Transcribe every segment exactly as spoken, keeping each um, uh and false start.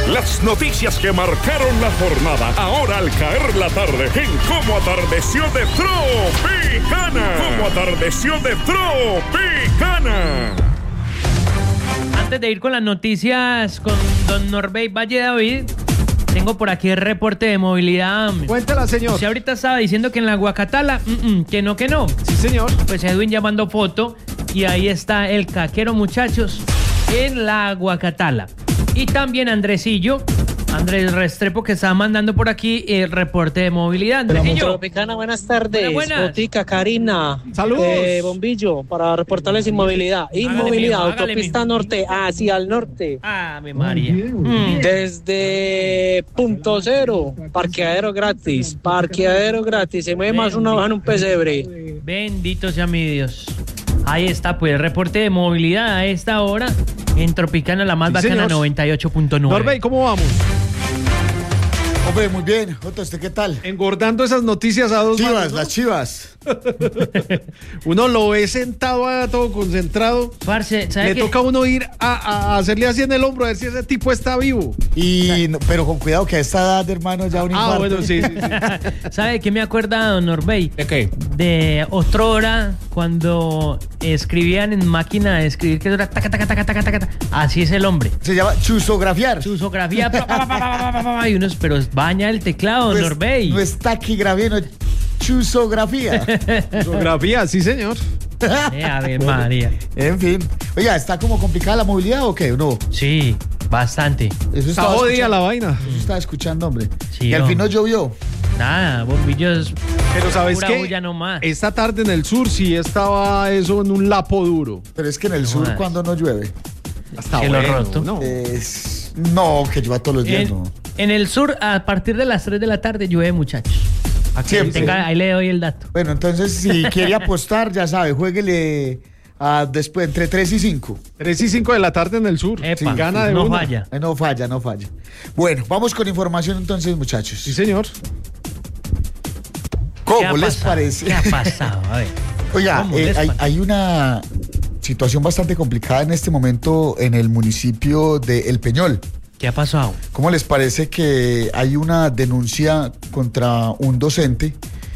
Las noticias que marcaron la jornada, ahora al caer la tarde, en Cómo Atardeció de Tropicana. Cómo Atardeció de Tropicana. Antes de ir con las noticias con don Norbey Valle David, tengo por aquí el reporte de movilidad. Cuéntala, señor. Usted ahorita estaba diciendo que en la Guacatala, mm, mm, que no, que no. Sí, señor. Pues Edwin ya mandó foto y ahí está el caquero, muchachos, en la Guacatala. Y también Andresillo, Andrés Restrepo, que está mandando por aquí el reporte de movilidad. Andresillo. Tropicana, buenas tardes. Buenas, buenas. Botica, Karina. Saludos. Eh, Bombillo, para reportarles inmovilidad. Inmovilidad, mijo, hágale, autopista mijo. norte, hacia el norte. Ah, mi María. Mm. Desde punto cero, parqueadero gratis. Parqueadero gratis. Se mueve más una hoja en un pesebre. Bendito sea mi Dios. Ahí está, pues, el reporte de movilidad a esta hora en Tropicana, la más Sí, bacana, señor. noventa y ocho punto nueve. Norbey, ¿cómo vamos? Hombre, muy bien. Jota, ¿usted qué tal? Engordando esas noticias a dos Chivas, manos, ¿no? las chivas. Uno lo ve sentado a todo concentrado. Parce, ¿sabe Le qué? toca a uno ir a, a hacerle así en el hombro a ver si ese tipo está vivo. Y, no, pero con cuidado que a esta edad, hermano, ya un Ah, infarto. bueno, sí, sí, sí. ¿Sabe de qué me acuerda don Norbey? ¿De qué? De otrora, cuando escribían en máquina de escribir, que era taca, taca, taca, taca, taca, taca. Así es el hombre. Se llama chuzografiar. Chusografía, pa, pa, pa, pa, pa, pa, pa, y unos, pero baña el teclado, No es- Norbey. No es taquigrafía, no es chuzografía. Fotografía, sí, señor. Eh, Ave María. En fin. Oiga, ¿está como complicada la movilidad o qué? No. Sí, bastante. Eso Está estaba jodida escuchando- la vaina. Eso estaba escuchando, hombre. Sí, y al hombre. fin no llovió. Nada, bombillos. Pero ¿sabes pura qué? bulla nomás. Esta tarde en el sur sí estaba eso en un lapo duro. Pero es que en el No sur, jodas. cuando no llueve. Hasta Cielo bueno, roto. ¿no? Es... No, que llueva todos los días, En, no. en el sur, a partir de las tres de la tarde, llueve, muchachos. Siempre. Tenga, ahí le doy el dato. Bueno, entonces, si quiere apostar, ya sabe, jueguele a después entre tres y cinco. tres y cinco de la tarde en el sur. Epa, Gana de no una. falla. Eh, No falla, no falla. Bueno, vamos con información entonces, muchachos. Sí, señor. ¿Qué ha ¿Cómo les pasado? parece? ¿Qué ha pasado? A ver. Oiga, ¿Cómo eh, les hay, parece? hay una situación bastante complicada en este momento en el municipio de El Peñol. ¿Qué ha pasado? ¿Cómo les parece que hay una denuncia contra un docente?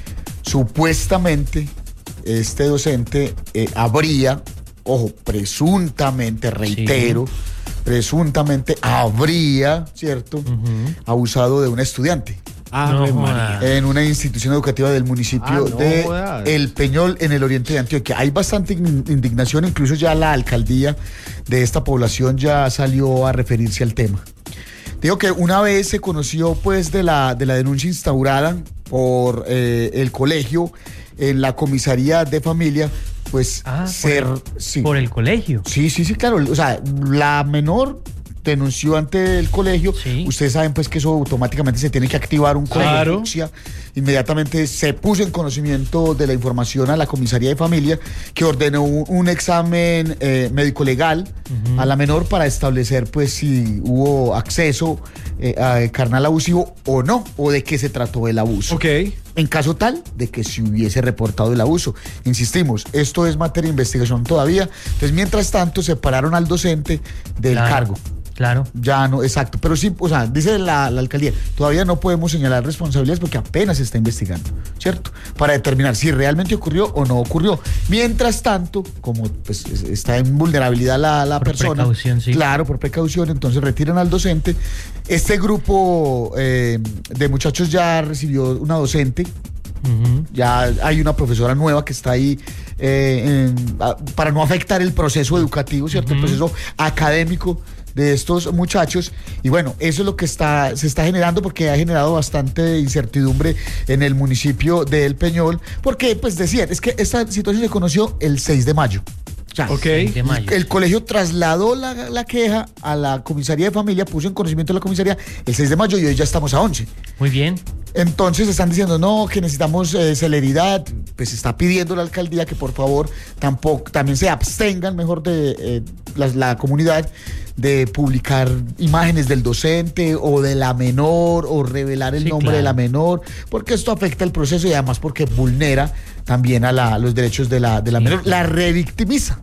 Supuestamente, este docente eh, habría, ojo, presuntamente, reitero, presuntamente habría, ¿cierto? Ujú. Abusado de una estudiante Ave No María. joda. en una institución educativa del municipio Ah, no de jodas. El Peñol, en el oriente de Antioquia. Hay bastante in- indignación, incluso ya la alcaldía de esta población ya salió a referirse al tema. Digo que una vez se conoció pues de la, de la denuncia instaurada por eh, el colegio en la comisaría de familia, pues Ah, por ser... el- sí. Por el colegio. Sí, sí, sí, claro. O sea, la menor denunció ante el colegio. Sí. Ustedes saben pues que eso automáticamente se tiene que activar un código de Claro. denuncia. Inmediatamente se puso en conocimiento de la información a la comisaría de familia, que ordenó un, un examen eh, médico legal Ujú. a la menor para establecer pues si hubo acceso eh, a carnal abusivo o no, o de qué se trató el abuso. Ok. En caso tal de que se hubiese reportado el abuso. Insistimos, esto es materia de investigación todavía. Entonces, mientras tanto, separaron al docente del Claro. cargo. Claro. Ya no, exacto. Pero sí, o sea, dice la, la alcaldía, todavía no podemos señalar responsabilidades porque apenas se está investigando, ¿cierto? Para determinar si realmente ocurrió o no ocurrió. Mientras tanto, como pues, es- está en vulnerabilidad la, la Por persona. precaución, sí. Claro, por precaución, entonces retiran al docente. Este grupo eh, de muchachos ya recibió una docente. Ujú. Ya hay una profesora nueva que está ahí eh, en- a- para no afectar el proceso educativo, ¿cierto? El Ujú. proceso académico de estos muchachos. Y bueno, eso es lo que está, se está generando porque ha generado bastante incertidumbre en el municipio de El Peñol. Porque, pues decían, es que esta situación se conoció el seis de mayo. O sea, Ok. De mayo. el colegio trasladó la, la queja a la comisaría de familia, puso en conocimiento de la comisaría el seis de mayo y hoy ya estamos a once. Muy bien. Entonces están diciendo, no, que necesitamos eh, celeridad. Pues está pidiendo la alcaldía que por favor tampoco, también se abstengan mejor de eh, la, la comunidad de publicar imágenes del docente o de la menor o revelar el Sí, nombre claro. de la menor, porque esto afecta el proceso y además porque vulnera también a, la, a los derechos de la, de la Sí. menor, la revictimiza.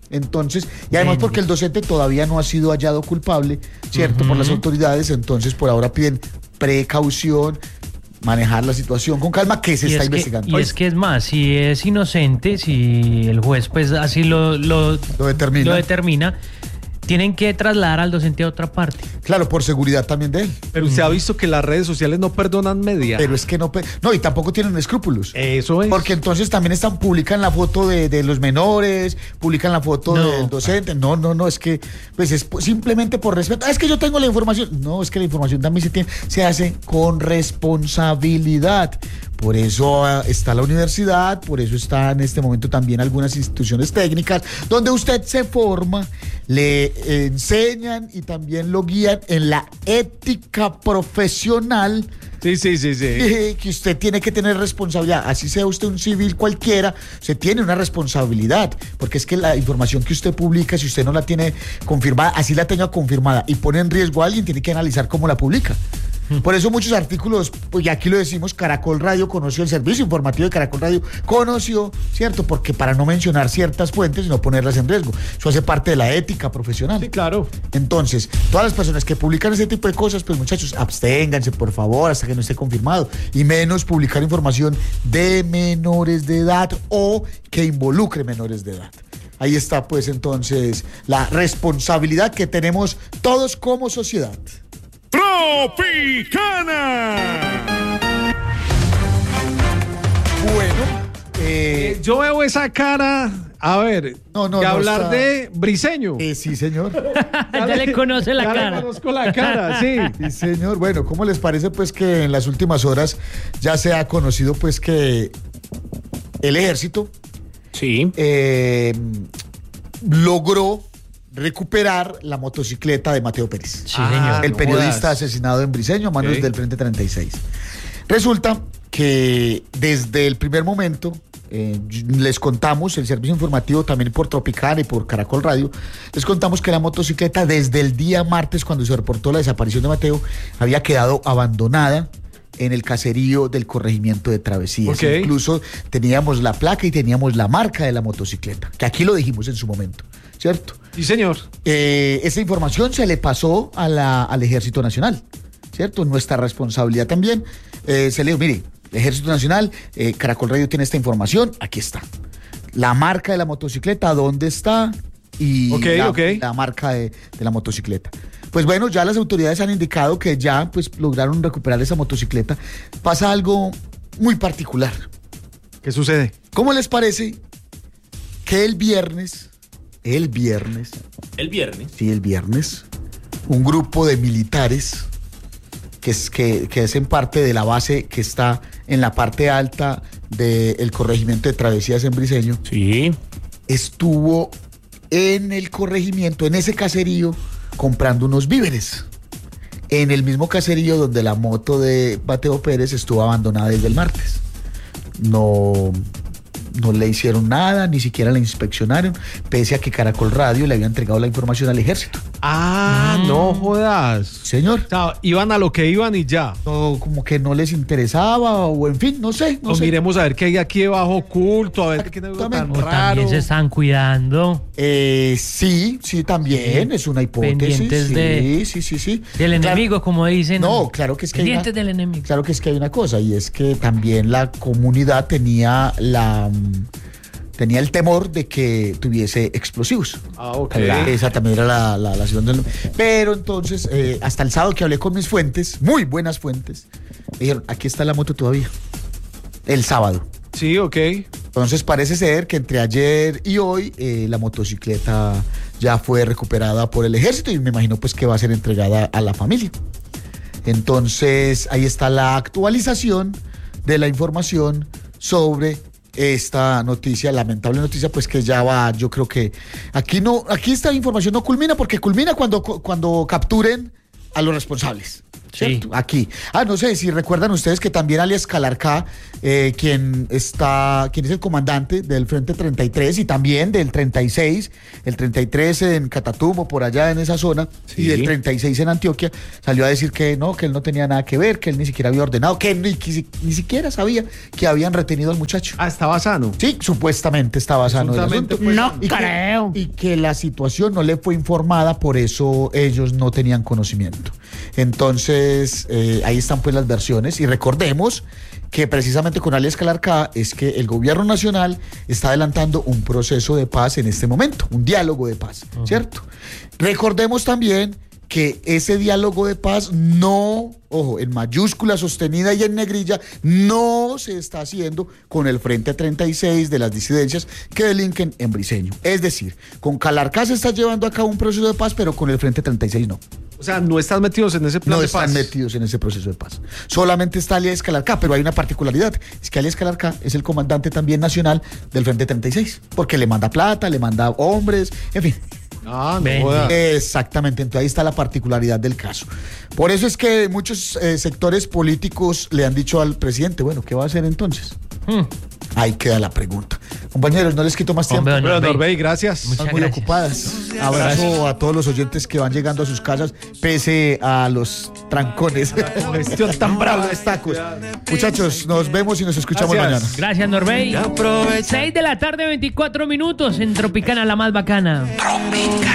Entonces, y además porque el docente todavía no ha sido hallado culpable, ¿cierto? Uh-huh. Por las autoridades, entonces por ahora piden precaución, manejar la situación con calma, que se y está es investigando. Que, y es que es más, si es inocente, si el juez pues así lo, lo, lo determina, lo determina tienen que trasladar al docente a otra parte. Claro, por seguridad también de él. Pero usted mm. ha visto que las redes sociales no perdonan media. Pero es que no... No, y tampoco tienen escrúpulos. Eso es. Porque entonces también están, publican la foto de, de los menores, publican la foto no. del docente. No, no, no, es que pues es simplemente por respeto. Ah, es que yo tengo la información. No, es que la información también se tiene, se hace con responsabilidad. Por eso está la universidad, por eso está en este momento también algunas instituciones técnicas donde usted se forma, le enseñan y también lo guían en la ética profesional. Sí, sí, sí, sí. Eh, que usted tiene que tener responsabilidad. Así sea usted un civil cualquiera, usted tiene una responsabilidad, porque es que la información que usted publica, si usted no la tiene confirmada, así la tenga confirmada y pone en riesgo a alguien, tiene que analizar cómo la publica. Por eso muchos artículos, pues ya aquí lo decimos, Caracol Radio conoció, el servicio informativo de Caracol Radio conoció, ¿cierto? Porque para no mencionar ciertas fuentes y no ponerlas en riesgo. Eso hace parte de la ética profesional. Sí, claro. Entonces, todas las personas que publican ese tipo de cosas, pues muchachos, absténganse, por favor, hasta que no esté confirmado. Y menos publicar información de menores de edad o que involucre menores de edad. Ahí está, pues, entonces, la responsabilidad que tenemos todos como sociedad. Tropicana. Bueno, eh, yo veo esa cara. A ver, no, no, que no hablar está... de Briseño. Eh, sí, señor. ya le conoce la ya cara. Le conozco la cara, sí. Sí, señor. Bueno, ¿cómo les parece, pues, que en las últimas horas ya se ha conocido, pues, que el ejército sí. eh, logró recuperar la motocicleta de Mateo Pérez. Sí, señor. El no periodista jodas. asesinado en Briseño a manos Sí. del Frente treinta y seis. Resulta que desde el primer momento eh, les contamos, el servicio informativo también por Tropicana y por Caracol Radio, les contamos que la motocicleta desde el día martes, cuando se reportó la desaparición de Mateo, había quedado abandonada en el caserío del corregimiento de Travesías. Okay. Incluso teníamos la placa y teníamos la marca de la motocicleta, que aquí lo dijimos en su momento, ¿cierto? Sí, señor. Eh, esa información se le pasó a la, al Ejército Nacional, ¿cierto? Nuestra responsabilidad también. Eh, se le dijo, mire, Ejército Nacional, eh, Caracol Radio tiene esta información, aquí está. La marca de la motocicleta, ¿dónde está? Y okay, la, okay. la marca de, de la motocicleta. Pues bueno, ya las autoridades han indicado que ya pues lograron recuperar esa motocicleta. Pasa algo muy particular. ¿Qué sucede? ¿Cómo les parece que el viernes, el viernes, El viernes. sí, el viernes, un grupo de militares que, es, que, que hacen parte de la base que está en la parte alta del corregimiento de Travesías en Briseño, Sí. estuvo en el corregimiento, en ese caserío, comprando unos víveres? En el mismo caserío donde la moto de Mateo Pérez estuvo abandonada desde el martes. No, no le hicieron nada, ni siquiera la inspeccionaron, pese a que Caracol Radio le había entregado la información al ejército. Ah, Mm. no jodas. Señor, O sea, iban a lo que iban y ya. no, como que no les interesaba, o en fin, no sé, no o sé. miremos a ver qué hay aquí debajo oculto, a ver qué es tan Exactamente. O raro. también se están cuidando Eh, sí, sí, también Sí. es una hipótesis. Pendientes sí, de- sí, sí, sí. del Claro- enemigo, como dicen. No, claro que es que hay una- Pendientes del enemigo. Claro que es que hay una cosa, y es que también la comunidad tenía la mm, tenía el temor de que tuviese explosivos. Ah, ok. Esa también era la, la, la situación del... Pero entonces, eh, hasta el sábado que hablé con mis fuentes, muy buenas fuentes, me dijeron, aquí está la moto todavía. El sábado. Sí, ok. Entonces parece ser que entre ayer y hoy eh, la motocicleta ya fue recuperada por el ejército y me imagino pues que va a ser entregada a la familia. Entonces ahí está la actualización de la información sobre esta noticia, lamentable noticia, pues que ya va, yo creo que aquí no, aquí esta información no culmina, porque culmina cuando, cuando capturen a los responsables. ¿cierto? Sí. Aquí. Ah, no sé si recuerdan ustedes que también alias Calarcá, eh, quien está, quien es el comandante del Frente treinta y tres y también del treinta y seis, el treinta y tres en Catatumbo, por allá en esa zona, sí. y del treinta y seis en Antioquia, salió a decir que no, que él no tenía nada que ver, que él ni siquiera había ordenado, que ni, ni, ni siquiera sabía que habían retenido al muchacho. Ah, estaba sano. Sí, supuestamente estaba sano del asunto. Pues, no y creo. Que, y que la situación no le fue informada, por eso ellos no tenían conocimiento. Entonces, eh, ahí están pues las versiones y recordemos que precisamente con alias Calarcá es que el gobierno nacional está adelantando un proceso de paz en este momento, un diálogo de paz, uh-huh. ¿cierto? Recordemos también que ese diálogo de paz no, ojo, en mayúscula sostenida y en negrilla, no se está haciendo con el Frente treinta y seis de las disidencias que delinquen en Briceño. Es decir, con Calarcá se está llevando a cabo un proceso de paz, pero con el Frente treinta y seis no. O sea, no están metidos en ese plan no de paz. No están metidos en ese proceso de paz. Solamente está alias Calarcá, pero hay una particularidad. Es que alias Calarcá es el comandante también nacional del Frente treinta y seis, porque le manda plata, le manda hombres, en fin. Ah, no. Exactamente, entonces ahí está la particularidad del caso. Por eso es que muchos eh, sectores políticos le han dicho al presidente, bueno, ¿qué va a hacer entonces? Hmm. Ahí queda la pregunta. Compañeros, no les quito más tiempo. Hombre, Norbey, Norbey, gracias. Están muy gracias. ocupadas. Abrazo gracias. a todos los oyentes que van llegando a sus casas, pese a los trancones. Gestión tan brava de tacos. Muchachos, nos vemos y nos escuchamos gracias. mañana. Gracias, Norbey. seis de la tarde, veinticuatro minutos en Tropicana, la más bacana. Tropicana.